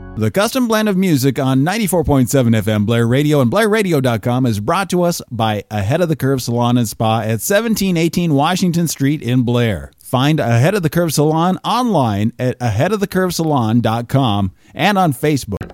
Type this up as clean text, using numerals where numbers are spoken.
The custom blend of music on 94.7 FM Blair Radio and BlairRadio.com is brought to us by Ahead of the Curve Salon and Spa at 1718 Washington Street in Blair. Find Ahead of the Curve Salon online at aheadofthecurvesalon.com and on Facebook.